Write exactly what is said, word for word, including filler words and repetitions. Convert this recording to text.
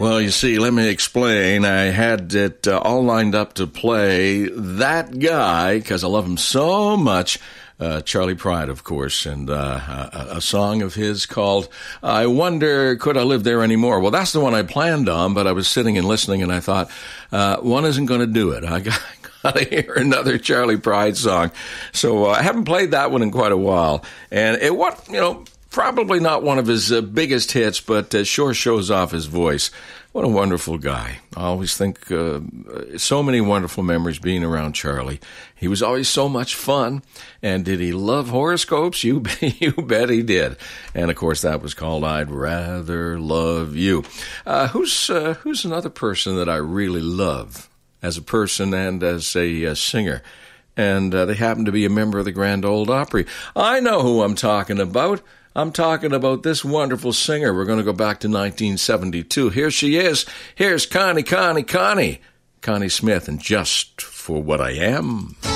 Well, you see, let me explain. I had it uh, all lined up to play That Guy, because I love him so much. Uh, Charley Pride, of course, and uh, a, a song of his called I Wonder, Could I Live There Anymore? Well, that's the one I planned on, but I was sitting and listening, and I thought, uh, one isn't going to do it. I got, got to hear another Charley Pride song. So uh, I haven't played that one in quite a while. And it what you know, probably not one of his uh, biggest hits, but uh, sure shows off his voice. What a wonderful guy. I always think uh, so many wonderful memories being around Charley. He was always so much fun. And did he love horoscopes? You, you bet he did. And, of course, that was called I'd Rather Love You. Uh, who's uh, who's another person that I really love as a person and as a uh, singer? And uh, they happen to be a member of the Grand Ole Opry. I know who I'm talking about. I'm talking about this wonderful singer. We're going to go back to nineteen seventy-two. Here she is. Here's Connie, Connie, Connie. Connie Smith, and Just for What I Am.